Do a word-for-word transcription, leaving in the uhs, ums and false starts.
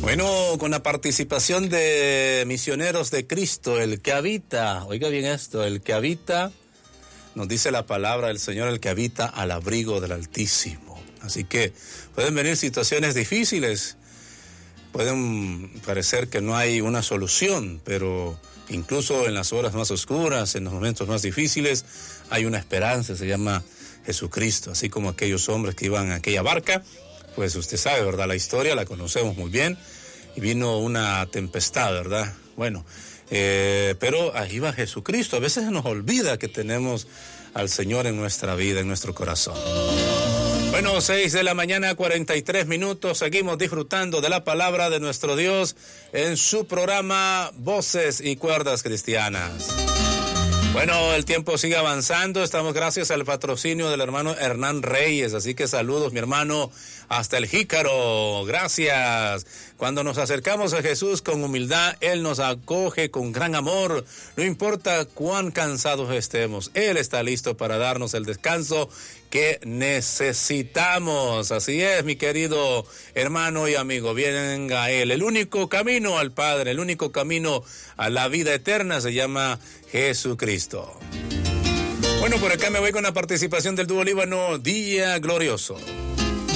Bueno, con la participación de Misioneros de Cristo, el que habita, oiga bien esto, el que habita, nos dice la palabra del Señor, el que habita al abrigo del Altísimo. Así que pueden venir situaciones difíciles, pueden parecer que no hay una solución, pero incluso en las horas más oscuras, en los momentos más difíciles, hay una esperanza, se llama Jesucristo, así como aquellos hombres que iban en aquella barca. Pues usted sabe, ¿verdad? La historia la conocemos muy bien. Y vino una tempestad, ¿verdad? Bueno, eh, pero ahí va Jesucristo. A veces se nos olvida que tenemos al Señor en nuestra vida, en nuestro corazón. Bueno, seis de la mañana, cuarenta y tres minutos. Seguimos disfrutando de la palabra de nuestro Dios en su programa Voces y Cuerdas Cristianas. Bueno, el tiempo sigue avanzando, estamos gracias al patrocinio del hermano Hernán Reyes, así que saludos mi hermano hasta el Jícaro, gracias. Cuando nos acercamos a Jesús con humildad, Él nos acoge con gran amor, no importa cuán cansados estemos, Él está listo para darnos el descanso que necesitamos. Así es, mi querido hermano y amigo, venga a Él. El único camino al Padre, el único camino a la vida eterna se llama Jesucristo. Bueno, por acá me voy con la participación del dúo Líbano, Día Glorioso.